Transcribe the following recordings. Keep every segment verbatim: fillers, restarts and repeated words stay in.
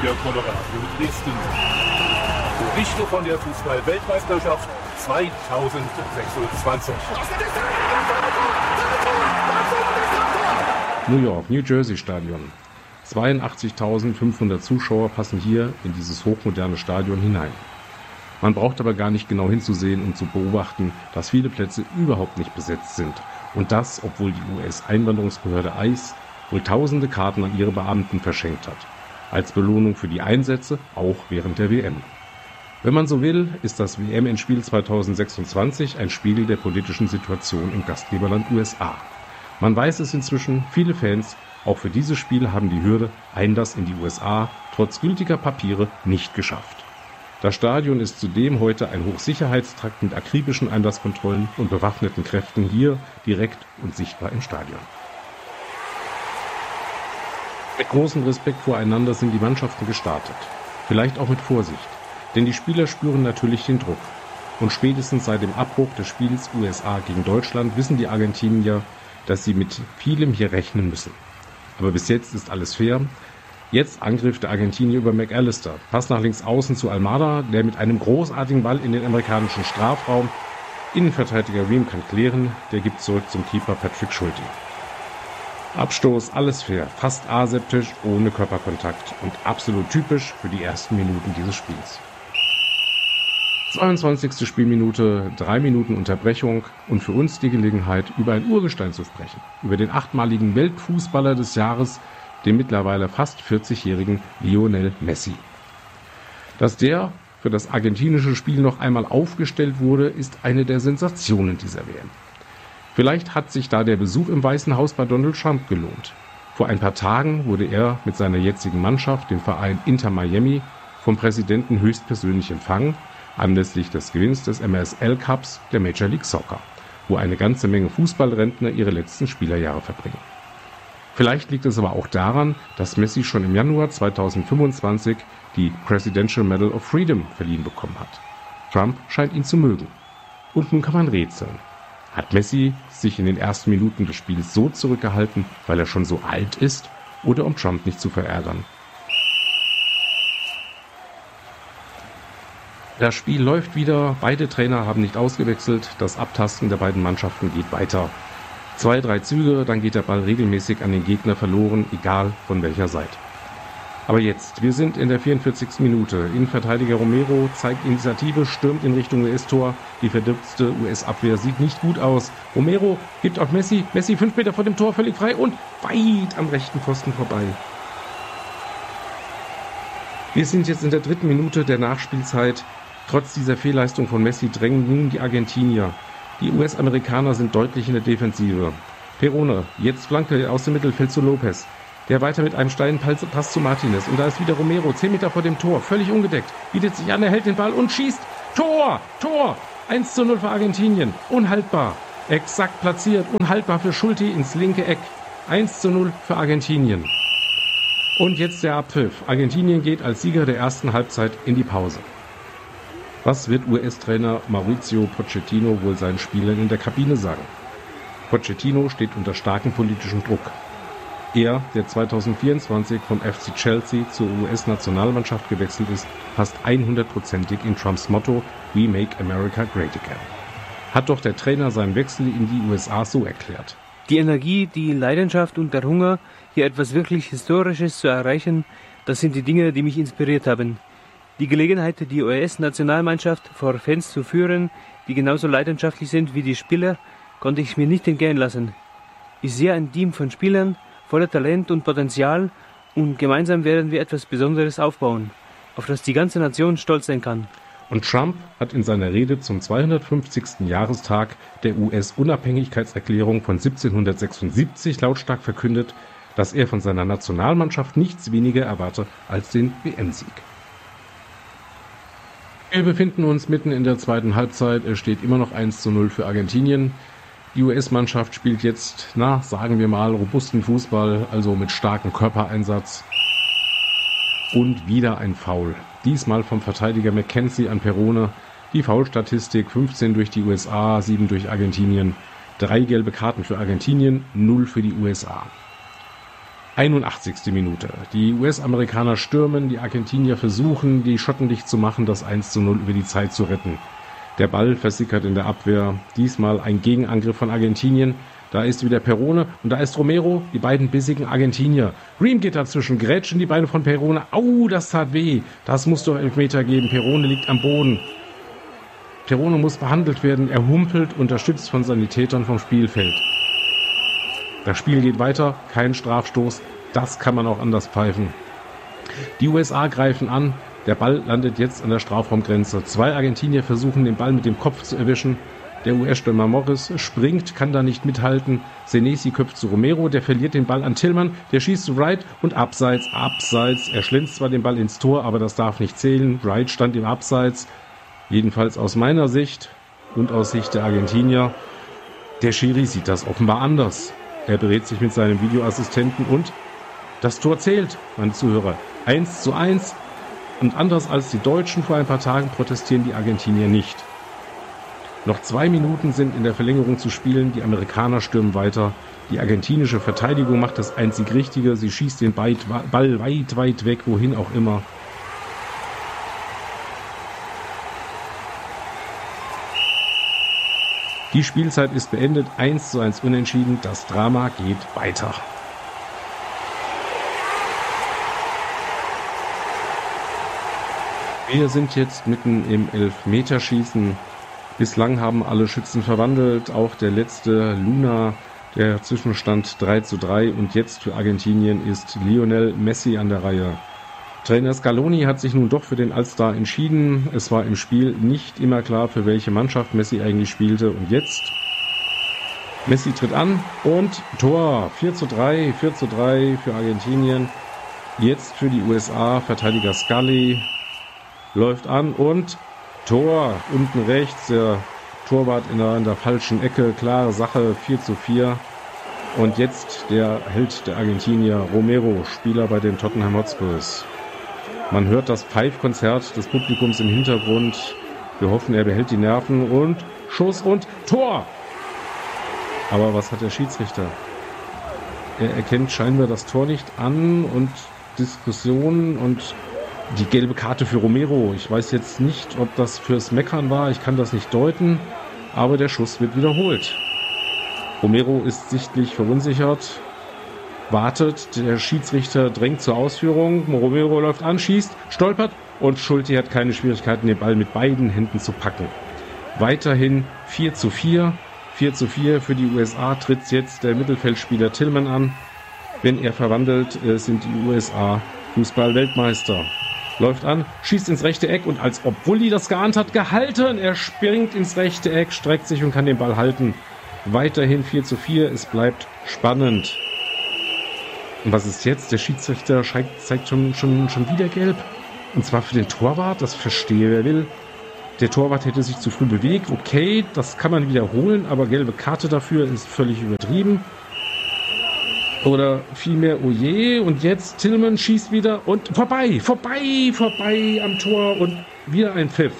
für Colorado Dresden. Berichte von der Fußball-Weltmeisterschaft zweitausendsechsundzwanzig. New York, New Jersey Stadion. zweiundachtzigtausendfünfhundert Zuschauer passen hier in dieses hochmoderne Stadion hinein. Man braucht aber gar nicht genau hinzusehen, um zu beobachten, dass viele Plätze überhaupt nicht besetzt sind. Und das, obwohl die U S-Einwanderungsbehörde I C E wohl tausende Karten an ihre Beamten verschenkt hat. Als Belohnung für die Einsätze, auch während der W M. Wenn man so will, ist das W M-Endspiel zweitausendsechsundzwanzig ein Spiegel der politischen Situation im Gastgeberland U S A. Man weiß es inzwischen, viele Fans, auch für dieses Spiel, haben die Hürde Einlass in die U S A trotz gültiger Papiere nicht geschafft. Das Stadion ist zudem heute ein Hochsicherheitstrakt mit akribischen Einlasskontrollen und bewaffneten Kräften hier direkt und sichtbar im Stadion. Mit großem Respekt voreinander sind die Mannschaften gestartet. Vielleicht auch mit Vorsicht, denn die Spieler spüren natürlich den Druck. Und spätestens seit dem Abbruch des Spiels U S A gegen Deutschland wissen die Argentinier, dass sie mit vielem hier rechnen müssen. Aber bis jetzt ist alles fair. Jetzt Angriff der Argentinier über McAllister. Pass nach links außen zu Almada, der mit einem großartigen Ball in den amerikanischen Strafraum. Innenverteidiger Ream kann klären, der gibt zurück zum Keeper Patrick Schulte. Abstoß, alles fair, fast aseptisch, ohne Körperkontakt und absolut typisch für die ersten Minuten dieses Spiels. zweiundzwanzigste Spielminute, drei Minuten Unterbrechung und für uns die Gelegenheit, über ein Urgestein zu sprechen. Über den achtmaligen Weltfußballer des Jahres, den mittlerweile fast vierzigjährigen Lionel Messi. Dass der für das argentinische Spiel noch einmal aufgestellt wurde, ist eine der Sensationen dieser W M. Vielleicht hat sich da der Besuch im Weißen Haus bei Donald Trump gelohnt. Vor ein paar Tagen wurde er mit seiner jetzigen Mannschaft, dem Verein Inter Miami, vom Präsidenten höchstpersönlich empfangen, anlässlich des Gewinns des M S L Cups der Major League Soccer, wo eine ganze Menge Fußballrentner ihre letzten Spielerjahre verbringen. Vielleicht liegt es aber auch daran, dass Messi schon im Januar zweitausendfünfundzwanzig die Presidential Medal of Freedom verliehen bekommen hat. Trump scheint ihn zu mögen. Und nun kann man rätseln. Hat Messi sich in den ersten Minuten des Spiels so zurückgehalten, weil er schon so alt ist, oder um Trump nicht zu verärgern? Das Spiel läuft wieder, beide Trainer haben nicht ausgewechselt, das Abtasten der beiden Mannschaften geht weiter. Zwei, drei Züge, dann geht der Ball regelmäßig an den Gegner verloren, egal von welcher Seite. Aber jetzt, wir sind in der vierundvierzigsten Minute. Innenverteidiger Romero zeigt Initiative, stürmt in Richtung U S-Tor. Die verdirbtste U S-Abwehr sieht nicht gut aus. Romero gibt auf Messi. Messi fünf Meter vor dem Tor, völlig frei und weit am rechten Pfosten vorbei. Wir sind jetzt in der dritten Minute der Nachspielzeit. Trotz dieser Fehlleistung von Messi drängen nun die Argentinier. Die U S-Amerikaner sind deutlich in der Defensive. Perone, jetzt Flanke aus dem Mittelfeld zu Lopez. Der weiter mit einem steilen Pass zu Martinez. Und da ist wieder Romero, zehn Meter vor dem Tor, völlig ungedeckt. Bietet sich an, er hält den Ball und schießt. Tor! Tor! eins zu null für Argentinien. Unhaltbar. Exakt platziert. Unhaltbar für Schulte ins linke Eck. eins zu null für Argentinien. Und jetzt der Abpfiff. Argentinien geht als Sieger der ersten Halbzeit in die Pause. Was wird U S-Trainer Mauricio Pochettino wohl seinen Spielern in der Kabine sagen? Pochettino steht unter starkem politischen Druck. Er, der zweitausendvierundzwanzig vom F C Chelsea zur U S-Nationalmannschaft gewechselt ist, passt hundertprozentig in Trumps Motto We Make America Great Again. Hat doch der Trainer seinen Wechsel in die U S A so erklärt. Die Energie, die Leidenschaft und der Hunger, hier etwas wirklich Historisches zu erreichen, das sind die Dinge, die mich inspiriert haben. Die Gelegenheit, die U S-Nationalmannschaft vor Fans zu führen, die genauso leidenschaftlich sind wie die Spieler, konnte ich mir nicht entgehen lassen. Ich sehe ein Team von Spielern, voller Talent und Potenzial, und gemeinsam werden wir etwas Besonderes aufbauen, auf das die ganze Nation stolz sein kann. Und Trump hat in seiner Rede zum zweihundertfünfzigsten Jahrestag der U S-Unabhängigkeitserklärung von siebzehnhundertsechsundsiebzig lautstark verkündet, dass er von seiner Nationalmannschaft nichts weniger erwarte als den W M-Sieg. Wir befinden uns mitten in der zweiten Halbzeit. Es steht immer noch eins zu null für Argentinien. Die U S-Mannschaft spielt jetzt, na, sagen wir mal, robusten Fußball, also mit starkem Körpereinsatz. Und wieder ein Foul. Diesmal vom Verteidiger McKenzie an Perone. Die Foulstatistik: fünfzehn durch die U S A, sieben durch Argentinien. Drei gelbe Karten für Argentinien, null für die U S A. einundachtzigste Minute. Die U S-Amerikaner stürmen, die Argentinier versuchen, die Schotten dicht zu machen, das eins zu null über die Zeit zu retten. Der Ball versickert in der Abwehr. Diesmal ein Gegenangriff von Argentinien. Da ist wieder Perrone und da ist Romero, die beiden bissigen Argentinier. Ream geht dazwischen, grätschen die Beine von Perrone. Au, das tat weh. Das muss doch Elfmeter geben. Perrone liegt am Boden. Perrone muss behandelt werden. Er humpelt, unterstützt von Sanitätern vom Spielfeld. Das Spiel geht weiter. Kein Strafstoß. Das kann man auch anders pfeifen. Die U S A greifen an. Der Ball landet jetzt an der Strafraumgrenze. Zwei Argentinier versuchen, den Ball mit dem Kopf zu erwischen. Der U S-Stürmer Morris springt, kann da nicht mithalten. Senesi köpft zu Romero, der verliert den Ball an Tillman, der schießt zu Wright und abseits, abseits. Er schlänzt zwar den Ball ins Tor, aber das darf nicht zählen. Wright stand im Abseits, jedenfalls aus meiner Sicht und aus Sicht der Argentinier. Der Schiri sieht das offenbar anders. Er berät sich mit seinem Videoassistenten und das Tor zählt, meine Zuhörer. eins zu eins und anders als die Deutschen vor ein paar Tagen protestieren die Argentinier nicht. Noch zwei Minuten sind in der Verlängerung zu spielen. Die Amerikaner stürmen weiter. Die argentinische Verteidigung macht das einzig Richtige. Sie schießt den Ball weit, weit weg, wohin auch immer. Die Spielzeit ist beendet. eins zu eins unentschieden. Das Drama geht weiter. Wir sind jetzt mitten im Elfmeterschießen. Bislang haben alle Schützen verwandelt, auch der letzte Luna, der Zwischenstand drei zu drei und jetzt für Argentinien ist Lionel Messi an der Reihe. Trainer Scaloni hat sich nun doch für den Allstar entschieden. Es war im Spiel nicht immer klar, für welche Mannschaft Messi eigentlich spielte und jetzt Messi tritt an und Tor, vier zu drei, vier zu drei für Argentinien. Jetzt für die U S A, Verteidiger Scully läuft an und Tor, unten rechts, der Torwart in der, in der falschen Ecke, klare Sache, vier zu vier. Und jetzt der Held der Argentinier, Romero, Spieler bei den Tottenham Hotspurs. Man hört das Pfeifkonzert des Publikums im Hintergrund. Wir hoffen, er behält die Nerven und Schuss und Tor! Aber was hat der Schiedsrichter? Er erkennt scheinbar das Tor nicht an und Diskussionen und die gelbe Karte für Romero. Ich weiß jetzt nicht, ob das fürs Meckern war. Ich kann das nicht deuten. Aber der Schuss wird wiederholt. Romero ist sichtlich verunsichert. Wartet. Der Schiedsrichter drängt zur Ausführung. Romero läuft an, schießt, stolpert. Und Schulte hat keine Schwierigkeiten, den Ball mit beiden Händen zu packen. Weiterhin vier zu vier. vier zu vier für die U S A tritt jetzt der Mittelfeldspieler Tillman an. Wenn er verwandelt, sind die U S A Fußball-Weltmeister. Läuft an, schießt ins rechte Eck und als ob Wulli das geahnt hat, gehalten. Er springt ins rechte Eck, streckt sich und kann den Ball halten. Weiterhin vier zu vier, es bleibt spannend. Und was ist jetzt? Der Schiedsrichter zeigt schon, schon, schon wieder gelb. Und zwar für den Torwart, das verstehe wer will. Der Torwart hätte sich zu früh bewegt. Okay, das kann man wiederholen, aber gelbe Karte dafür ist völlig übertrieben. Oder vielmehr, oh je, und jetzt Tillman schießt wieder und vorbei, vorbei, vorbei am Tor und wieder ein Pfiff.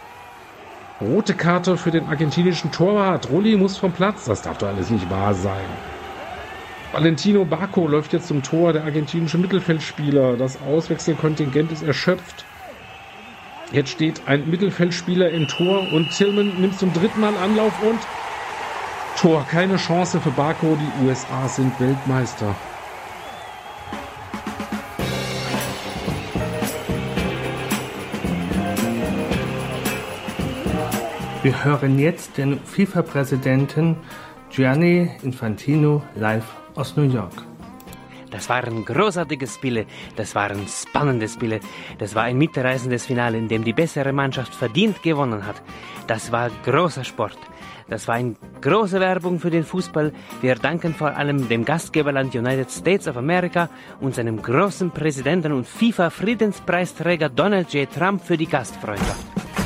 Rote Karte für den argentinischen Torwart. Rolli muss vom Platz, das darf doch alles nicht wahr sein. Valentino Barco läuft jetzt zum Tor, der argentinische Mittelfeldspieler. Das Auswechselkontingent ist erschöpft. Jetzt steht ein Mittelfeldspieler im Tor und Tillman nimmt zum dritten Mal Anlauf und Tor, keine Chance für Barco, die U S A sind Weltmeister. Wir hören jetzt den FIFA-Präsidenten Gianni Infantino live aus New York. Das waren großartige Spiele, das waren spannende Spiele, das war ein mitreißendes Finale, in dem die bessere Mannschaft verdient gewonnen hat. Das war großer Sport. Das war eine große Werbung für den Fußball. Wir danken vor allem dem Gastgeberland United States of America und seinem großen Präsidenten und FIFA-Friedenspreisträger Donald J. Trump für die Gastfreundschaft.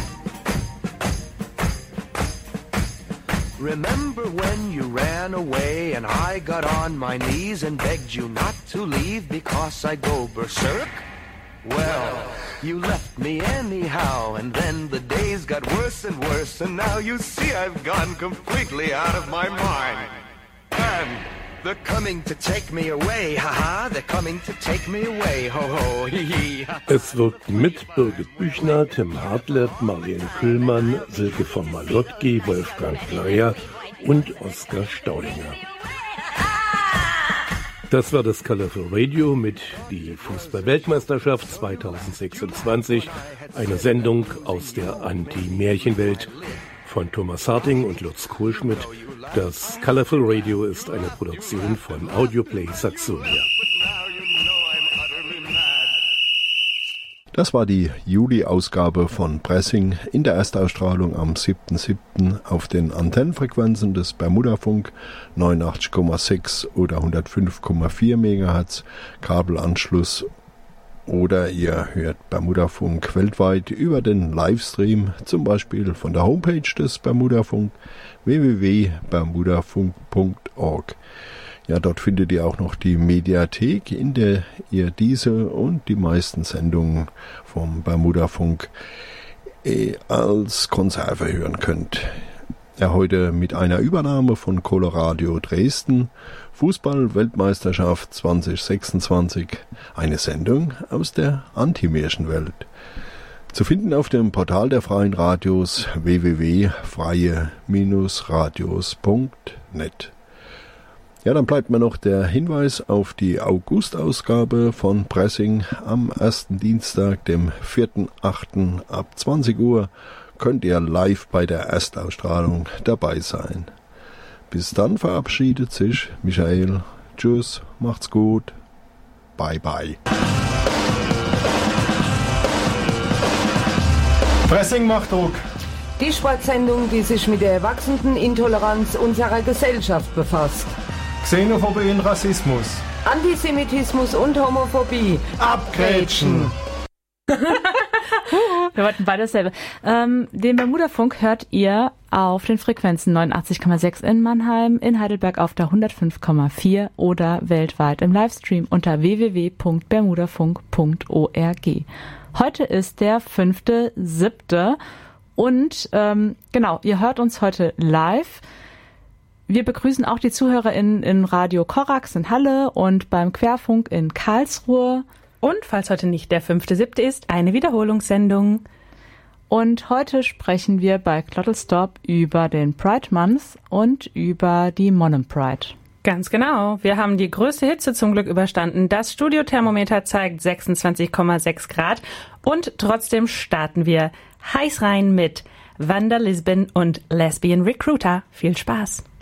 Remember when you ran away and I got on my knees and begged you not to leave because I go berserk? Well, you left me anyhow, and then the days got worse and worse, and now you see I've gone completely out of my mind. And They're coming to take me away, haha, they're coming to take me away, ho ho, hihi. Es wirkten mit Birgit Büchner, Tim Hartlet, Marianne Kühlmann, Silke von Malotki, Wolfgang Bleier und Oskar Staudinger. Das war das Colorful Radio mit die Fußball-Weltmeisterschaft zweitausendsechsundzwanzig, eine Sendung aus der Anti-Märchenwelt von Thomas Harting und Lutz Kohlschmidt. Das Colorful Radio ist eine Produktion von Audioplay Saxonia. Das war die Juli-Ausgabe von Pressing in der Erstausstrahlung am siebten siebten auf den Antennenfrequenzen des Bermudafunk neunundachtzig Komma sechs oder hundertfünf Komma vier Megahertz Kabelanschluss. Oder ihr hört Bermudafunk weltweit über den Livestream, zum Beispiel von der Homepage des Bermudafunk w w w punkt bermudafunk punkt org. Ja, dort findet ihr auch noch die Mediathek, in der ihr diese und die meisten Sendungen vom Bermudafunk eh als Konserve hören könnt. Ja, heute mit einer Übernahme von Coloradio Dresden, Fußball-Weltmeisterschaft zwanzig sechsundzwanzig, eine Sendung aus der Anti-Märchenwelt. Zu finden auf dem Portal der Freien Radios w w w punkt freie radios punkt net. Ja, dann bleibt mir noch der Hinweis auf die August-Ausgabe von Pressing am ersten Dienstag, dem vierten achten ab zwanzig Uhr. Könnt ihr live bei der Erstausstrahlung dabei sein. Bis dann verabschiedet sich Michael. Tschüss, macht's gut. Bye bye. Pressing macht Druck. Die Sportsendung, die sich mit der wachsenden Intoleranz unserer Gesellschaft befasst. Xenophobie und Rassismus. Antisemitismus und Homophobie. Abgrätschen. Wir wollten beide dasselbe. Ähm, den Bermudafunk hört ihr auf den Frequenzen neunundachtzig Komma sechs in Mannheim, in Heidelberg auf der hundertfünf Komma vier oder weltweit im Livestream unter w w w punkt bermudafunk punkt org. Heute ist der fünfte siebte und ähm, genau, ihr hört uns heute live. Wir begrüßen auch die ZuhörerInnen in Radio Korax in Halle und beim Querfunk in Karlsruhe. Und falls heute nicht der fünfte siebte ist, eine Wiederholungssendung. Und heute sprechen wir bei Klottelstorp über den Pride Month und über die Monum Pride. Ganz genau. Wir haben die größte Hitze zum Glück überstanden. Das Studiothermometer zeigt sechsundzwanzig Komma sechs Grad. Und trotzdem starten wir heiß rein mit Wanda Lisbon und Lesbian Recruiter. Viel Spaß.